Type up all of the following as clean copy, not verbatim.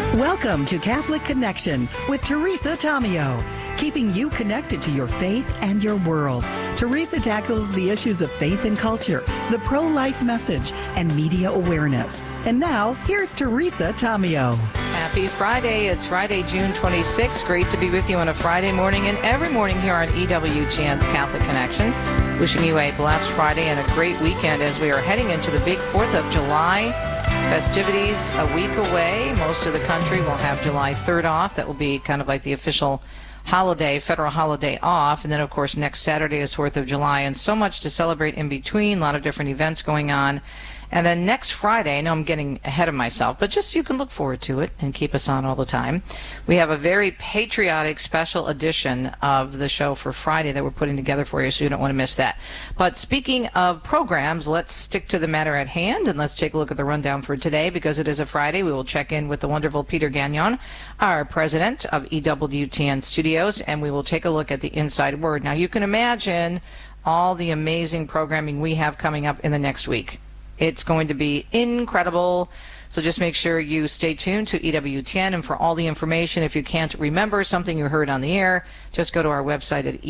Welcome to Catholic Connection with Teresa Tomeo, keeping you connected to your faith and your world. Teresa tackles the issues of faith and culture, the pro-life message, and media awareness. And now, here's Teresa Tomeo. Happy Friday. It's Friday, June 26th. Great to be with you on a Friday morning and every morning here on EWTN's Catholic Connection. Wishing you a blessed Friday and a great weekend as we are heading into the big 4th of July festivities a week away. Most of the country will have July 3rd off. That will be kind of like the official holiday, federal holiday off. And then, of course, next Saturday is 4th of July. And so much to celebrate in between, a lot of different events going on. And then next Friday, I know I'm getting ahead of myself, but just you can look forward to it and keep us on all the time. We have a very patriotic special edition of the show for Friday that we're putting together for you, so you don't want to miss that. But speaking of programs, let's stick to the matter at hand, and let's take a look at the rundown for today. Because it is a Friday, we will check in with the wonderful Peter Gagnon, our president of EWTN Studios, and we will take a look at the Inside Word. Now, you can imagine all the amazing programming we have coming up in the next week. It's going to be incredible. So just make sure you stay tuned to EWTN. And for all the information, if you can't remember something you heard on the air, just go to our website at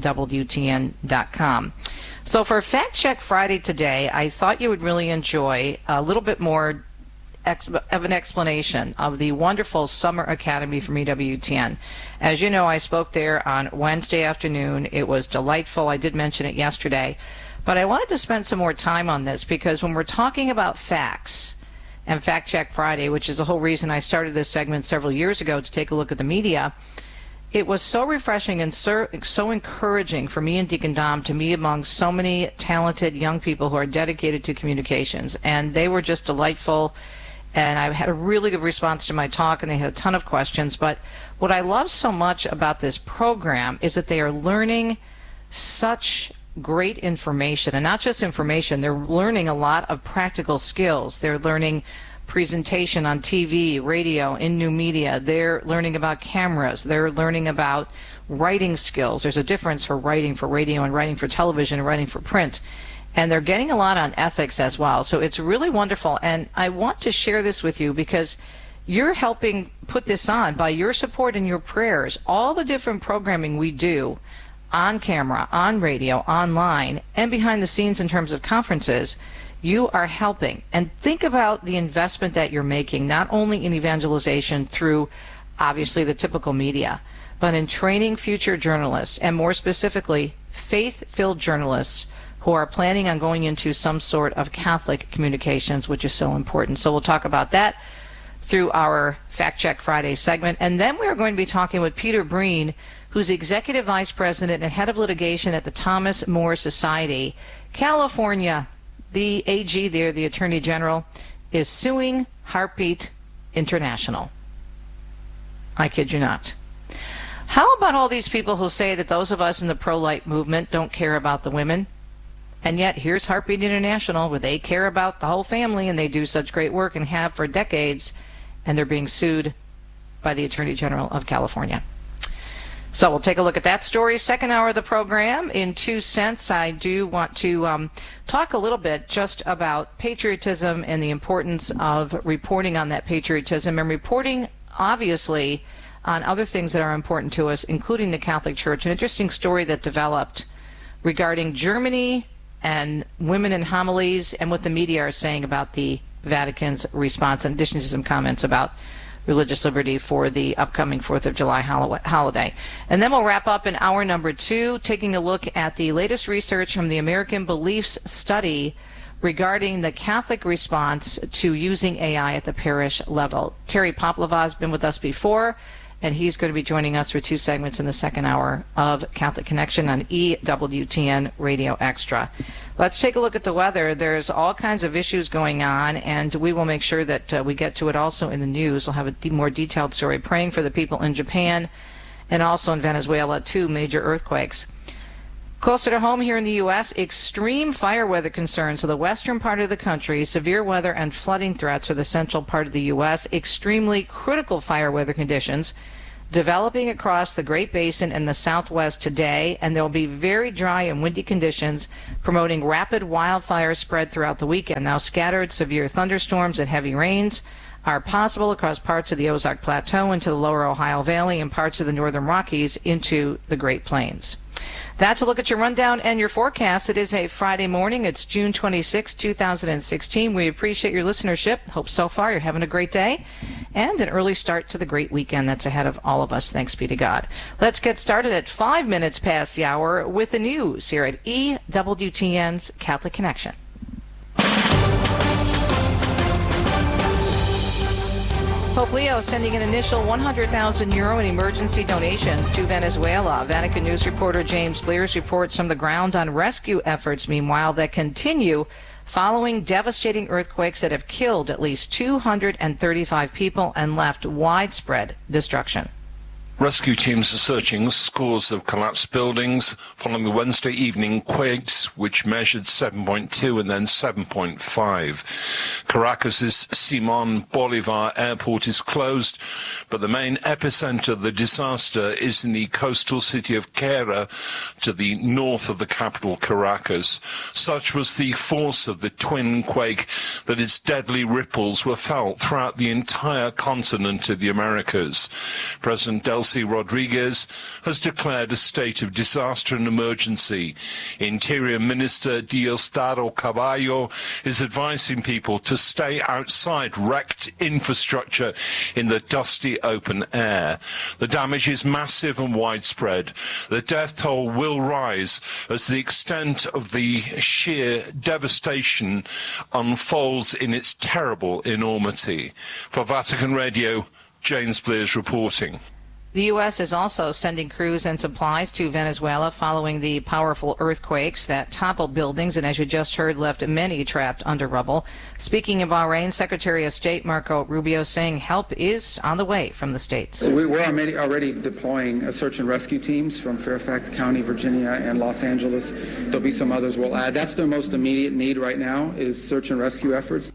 EWTN.com. So for Fact Check Friday today, I thought you would really enjoy a little bit more of an explanation of the wonderful Summer Academy from EWTN. As you know, I spoke there on Wednesday afternoon. It was delightful. I did mention it yesterday. But I wanted to spend some more time on this because when we're talking about facts and Fact Check Friday, which is the whole reason I started this segment several years ago to take a look at the media, it was so refreshing and so encouraging for me and Deacon Dom to meet among so many talented young people who are dedicated to communications. And they were just delightful. And I had a really good response to my talk, and they had a ton of questions. But what I love so much about this program is that they are learning such great information, and not just information, they're learning a lot of practical skills. They're learning presentation on TV, radio, in new media. They're learning about cameras. They're learning about writing skills. There's a difference for writing for radio and writing for television and writing for print. And they're getting a lot on ethics as well. So it's really wonderful. And I want to share this with you because you're helping put this on by your support and your prayers. All the different programming we do on camera, on radio, online, and behind the scenes in terms of conferences, you are helping. And think about the investment that you're making, not only in evangelization through, obviously, the typical media, but in training future journalists, and more specifically, faith-filled journalists who are planning on going into some sort of Catholic communications, which is so important. So we'll talk about that through our Fact Check Friday segment. And then we're going to be talking with Peter Breen, who's Executive Vice President and Head of Litigation at the Thomas More Society. California, the AG there, the Attorney General, is suing Heartbeat International. I kid you not. How about all these people who say that those of us in the pro-life movement don't care about the women? And yet here's Heartbeat International, where they care about the whole family and they do such great work and have for decades, and they're being sued by the Attorney General of California. So we'll take a look at that story. Second hour of the program. In 2 cents, I do want to talk a little bit just about patriotism and the importance of reporting on that patriotism and reporting, obviously, on other things that are important to us, including the Catholic Church. An interesting story that developed regarding Germany and women in homilies and what the media are saying about the Vatican's response, in addition to some comments about religious liberty for the upcoming 4th of July holiday. And then we'll wrap up in hour number 2, taking a look at the latest research from the American Beliefs Study regarding the Catholic response to using AI at the parish level. Terry Poplava has been with us before, and he's going to be joining us for 2 segments in the second hour of Catholic Connection on EWTN Radio Extra. Let's take a look at the weather. There's all kinds of issues going on, and we will make sure that we get to it also in the news. We'll have a more detailed story. Praying for the people in Japan and also in Venezuela, 2 major earthquakes. Closer to home here in the U.S., extreme fire weather concerns to the western part of the country, severe weather and flooding threats for the central part of the U.S., extremely critical fire weather conditions developing across the Great Basin and the Southwest today, and there will be very dry and windy conditions promoting rapid wildfire spread throughout the weekend. Now, scattered severe thunderstorms and heavy rains are possible across parts of the Ozark Plateau into the lower Ohio Valley and parts of the northern Rockies into the Great Plains. That's a look at your rundown and your forecast. It is a Friday morning. It's June 26, 2016. We appreciate your listenership. Hope so far you're having a great day and an early start to the great weekend that's ahead of all of us. Thanks be to God. Let's get started at 5 minutes past the hour with the news here at EWTN's Catholic Connection. Pope Leo sending an initial €100,000 in emergency donations to Venezuela. Vatican News reporter James Blears reports from the ground on rescue efforts, meanwhile, that continue following devastating earthquakes that have killed at least 235 people and left widespread destruction. Rescue teams are searching scores of collapsed buildings following the Wednesday evening quakes, which measured 7.2 and then 7.5. Caracas's Simon Bolivar airport is closed, but the main epicenter of the disaster is in the coastal city of Quera, to the north of the capital, Caracas. Such was the force of the twin quake that its deadly ripples were felt throughout the entire continent of the Americas. President Delcy Rodriguez has declared a state of disaster and emergency. Interior Minister Diosdado Caballo is advising people to stay outside wrecked infrastructure in the dusty open air. The damage is massive and widespread. The death toll will rise as the extent of the sheer devastation unfolds in its terrible enormity. For Vatican Radio, James Blears reporting. The U.S. is also sending crews and supplies to Venezuela following the powerful earthquakes that toppled buildings and, as you just heard, left many trapped under rubble. Speaking in Bahrain, Secretary of State Marco Rubio saying help is on the way from the states. We're already deploying search and rescue teams from Fairfax County, Virginia, and Los Angeles. There'll be some others we'll add. That's their most immediate need right now, is search and rescue efforts.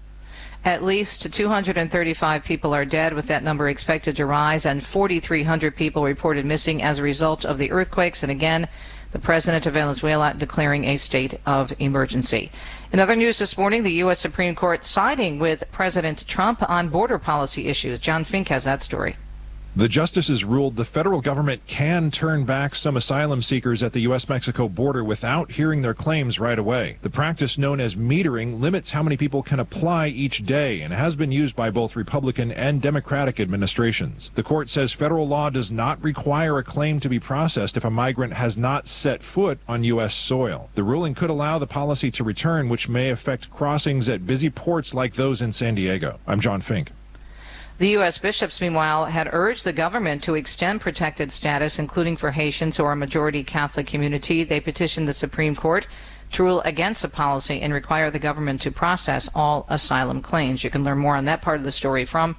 At least 235 people are dead, with that number expected to rise, and 4,300 people reported missing as a result of the earthquakes. And again, the president of Venezuela declaring a state of emergency. In other news this morning, the U.S. Supreme Court siding with President Trump on border policy issues. John Fink has that story. The justices ruled the federal government can turn back some asylum seekers at the U.S.-Mexico border without hearing their claims right away. The practice known as metering limits how many people can apply each day and has been used by both Republican and Democratic administrations. The court says federal law does not require a claim to be processed if a migrant has not set foot on U.S. soil. The ruling could allow the policy to return, which may affect crossings at busy ports like those in San Diego. I'm John Fink. The U.S. bishops, meanwhile, had urged the government to extend protected status, including for Haitians who are a majority Catholic community. They petitioned the Supreme Court to rule against the policy and require the government to process all asylum claims. You can learn more on that part of the story from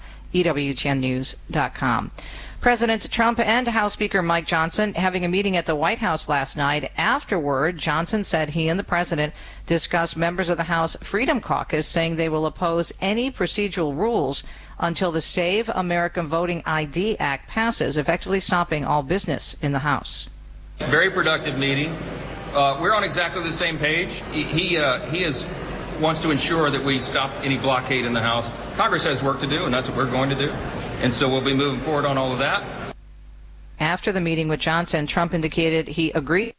EWTNnews.com. President Trump and House Speaker Mike Johnson having a meeting at the White House last night. Afterward, Johnson said he and the president discussed members of the House Freedom Caucus, saying they will oppose any procedural rules until the Save American Voting ID Act passes, effectively stopping all business in the House. Very productive meeting. We're on exactly the same page. He wants to ensure that we stop any blockade in the House. Congress has work to do, and that's what we're going to do. And so we'll be moving forward on all of that. After the meeting with Johnson, Trump indicated he agreed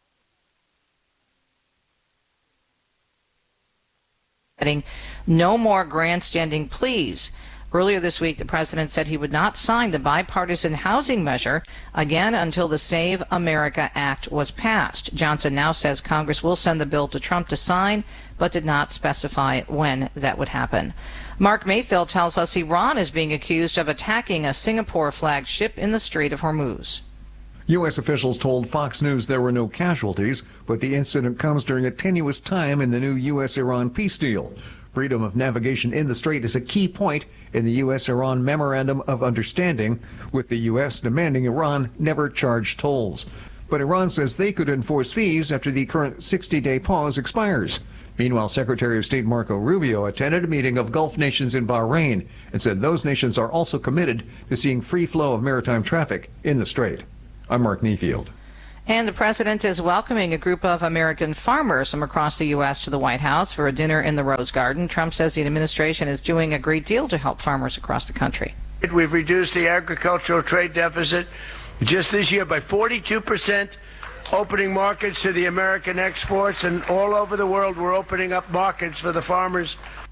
no more grandstanding pleas. Earlier this week, the president said he would not sign the bipartisan housing measure again until the Save America Act was passed. Johnson now says Congress will send the bill to Trump to sign, but did not specify when that would happen. Mark Mayfield tells us Iran is being accused of attacking a Singapore-flagged ship in the Strait of Hormuz. U.S. officials told Fox News there were no casualties, but the incident comes during a tenuous time in the new U.S.-Iran peace deal. Freedom of navigation in the strait is a key point in the U.S.-Iran Memorandum of Understanding, with the U.S. demanding Iran never charge tolls. But Iran says they could enforce fees after the current 60-day pause expires. Meanwhile, Secretary of State Marco Rubio attended a meeting of Gulf nations in Bahrain and said those nations are also committed to seeing free flow of maritime traffic in the strait. I'm Mark Mayfield. And the president is welcoming a group of American farmers from across the U.S. to the White House for a dinner in the Rose Garden. Trump says the administration is doing a great deal to help farmers across the country. We've reduced the agricultural trade deficit just this year by 42%, opening markets to the American exports, and all over the world we're opening up markets for the farmers.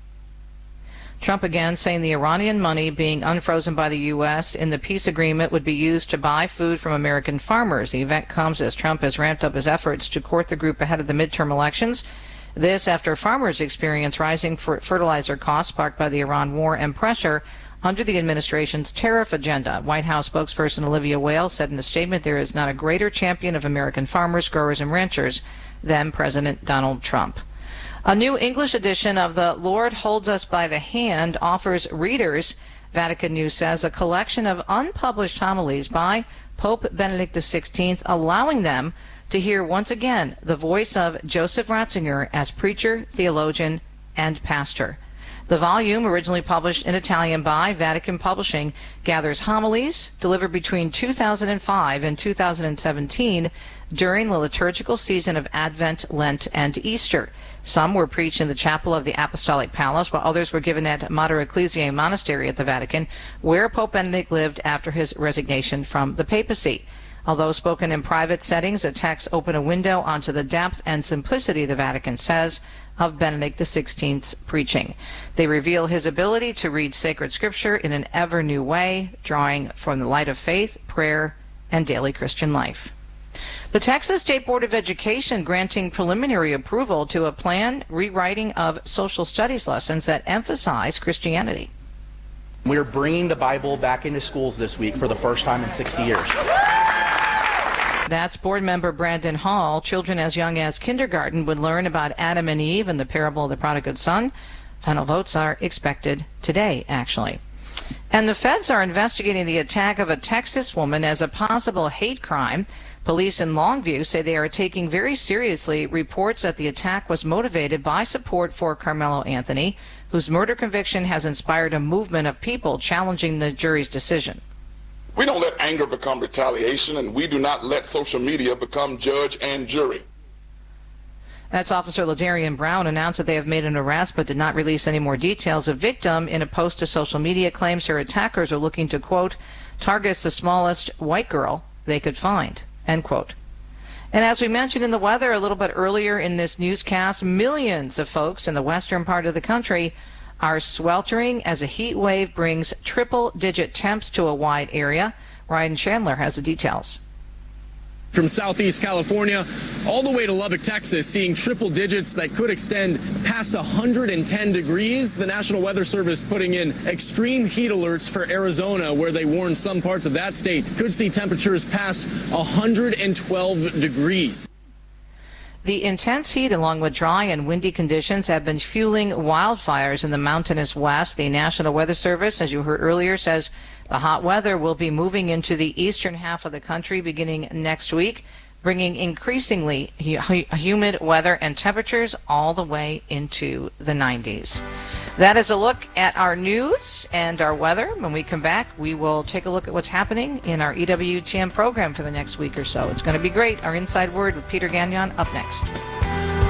Trump again saying the Iranian money being unfrozen by the U.S. in the peace agreement would be used to buy food from American farmers. The event comes as Trump has ramped up his efforts to court the group ahead of the midterm elections. This after farmers experience rising fertilizer costs sparked by the Iran war and pressure under the administration's tariff agenda. White House spokesperson Olivia Wales said in a statement there is not a greater champion of American farmers, growers, and ranchers than President Donald Trump. A new English edition of The Lord Holds Us by the Hand offers readers, Vatican News says, a collection of unpublished homilies by Pope Benedict XVI, allowing them to hear once again the voice of Joseph Ratzinger as preacher, theologian, and pastor. The volume, originally published in Italian by Vatican Publishing, gathers homilies delivered between 2005 and 2017 during the liturgical season of Advent, Lent, and Easter. Some were preached in the chapel of the Apostolic Palace, while others were given at Mater Ecclesiae Monastery at the Vatican, where Pope Benedict lived after his resignation from the papacy. Although spoken in private settings, the texts open a window onto the depth and simplicity, the Vatican says, of Benedict XVI's preaching. They reveal his ability to read sacred scripture in an ever new way, drawing from the light of faith, prayer, and daily Christian life. The Texas State Board of Education granting preliminary approval to a planned rewriting of social studies lessons that emphasize Christianity. We're bringing the Bible back into schools this week for the first time in 60 years. That's board member Brandon Hall. Children as young as kindergarten would learn about Adam and Eve and the parable of the prodigal son. Final votes are expected today, actually. And the feds are investigating the attack of a Texas woman as a possible hate crime. Police in Longview say they are taking very seriously reports that the attack was motivated by support for Carmelo Anthony, whose murder conviction has inspired a movement of people challenging the jury's decision. We don't let anger become retaliation, and we do not let social media become judge and jury. That's Officer Ladarian Brown announced that they have made an arrest but did not release any more details. A victim in a post to social media claims her attackers are looking to, quote, target the smallest white girl they could find, end quote. And as we mentioned in the weather a little bit earlier in this newscast, millions of folks in the western part of the country are sweltering as a heat wave brings triple-digit temps to a wide area. Ryan Chandler has the details. From southeast California all the way to Lubbock, Texas, seeing triple digits that could extend past 110 degrees. The National Weather Service putting in extreme heat alerts for Arizona, where they warn some parts of that state could see temperatures past 112 degrees. The intense heat, along with dry and windy conditions, have been fueling wildfires in the mountainous west. The National Weather Service, as you heard earlier, says the hot weather will be moving into the eastern half of the country beginning next week, bringing increasingly humid weather and temperatures all the way into the 90s. That is a look at our news and our weather. When we come back, we will take a look at what's happening in our EWTN program for the next week or so. It's going to be great. Our Inside Word with Peter Gagnon up next.